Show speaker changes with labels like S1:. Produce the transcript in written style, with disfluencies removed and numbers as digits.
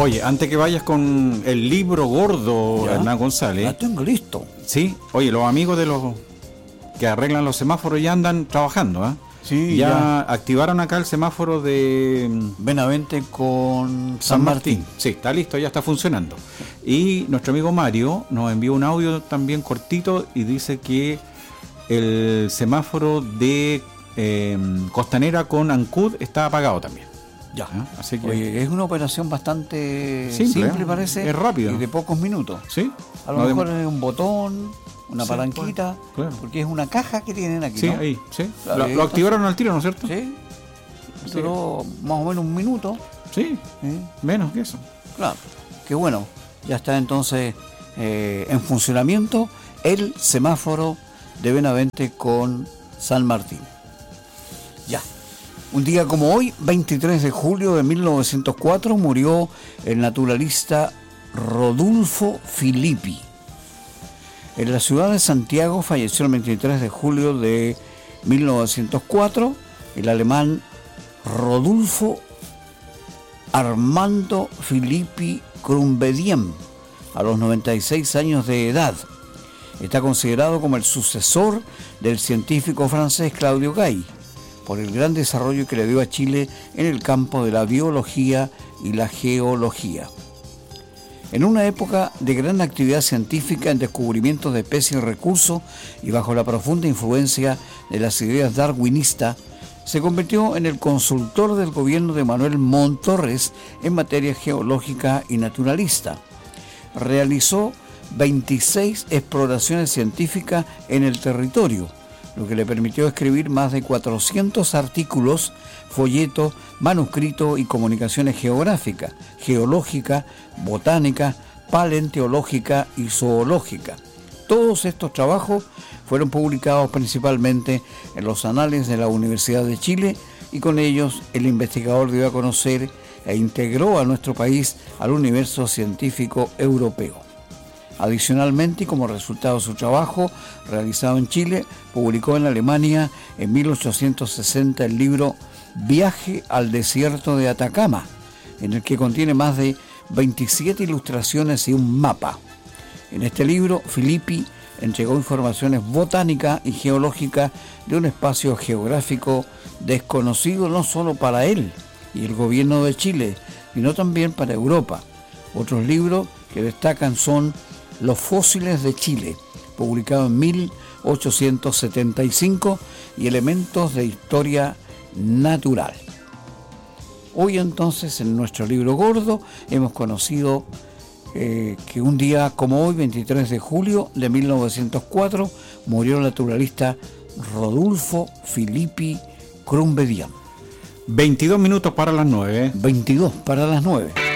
S1: Oye, antes que vayas con el libro gordo,
S2: ¿Ya?
S1: Hernán González.
S2: La tengo listo.
S1: Sí, oye, los amigos de los que arreglan los semáforos ya andan trabajando, ¿ah?
S2: Sí,
S1: ya activaron acá el semáforo de
S2: Benavente con
S1: San Martín. Sí, está listo, ya está funcionando. Y nuestro amigo Mario nos envió un audio también cortito y dice que el semáforo de Costanera con Ancud está apagado también.
S2: Ya.
S1: Así que
S2: Oye, es una operación bastante
S1: simple,
S2: parece.
S1: es rápido.
S2: Y de pocos minutos.
S1: Sí.
S2: A lo mejor es un botón, una palanquita,
S1: claro.
S2: Porque es una caja que tienen aquí,
S1: Sí,
S2: ¿no?
S1: ahí, sí.
S2: Claro,
S1: Lo activaron al tiro, ¿no es cierto?
S2: Sí. Duró más o menos un minuto.
S1: Sí, menos que eso.
S2: Claro, qué bueno. Ya está entonces en funcionamiento el semáforo de Benavente con San Martín. Ya. Un día como hoy, 23 de julio de 1904, murió el naturalista Rodolfo Filippi. En la ciudad de Santiago falleció el 23 de julio de 1904 el alemán Rodolfo Armando Filippi Crumbediem, a los 96 años de edad. Está considerado como el sucesor del científico francés Claudio Gay, por el gran desarrollo que le dio a Chile en el campo de la biología y la geología. En una época de gran actividad científica en descubrimientos de especies y recursos y bajo la profunda influencia de las ideas darwinistas, se convirtió en el consultor del gobierno de Manuel Montt Torres en materia geológica y naturalista. Realizó 26 exploraciones científicas en el territorio, lo que le permitió escribir más de 400 artículos, folletos, manuscritos y comunicaciones geográficas, geológicas, botánicas, paleontológicas y zoológicas. Todos estos trabajos fueron publicados principalmente en los anales de la Universidad de Chile y con ellos el investigador dio a conocer e integró a nuestro país al universo científico europeo. Adicionalmente, y como resultado de su trabajo realizado en Chile, publicó en Alemania en 1860 el libro Viaje al desierto de Atacama, en el que contiene más de 27 ilustraciones y un mapa. En este libro, Filippi entregó informaciones botánicas y geológicas de un espacio geográfico desconocido no solo para él y el gobierno de Chile, sino también para Europa. Otros libros que destacan son Los fósiles de Chile, publicado en 1875, y Elementos de historia natural. Hoy entonces, en nuestro libro gordo, hemos conocido que un día como hoy, 23 de julio de 1904, murió el naturalista Rodolfo Filippi Crumbediem.
S1: 22 minutos para las 9.
S2: 22 para las 9.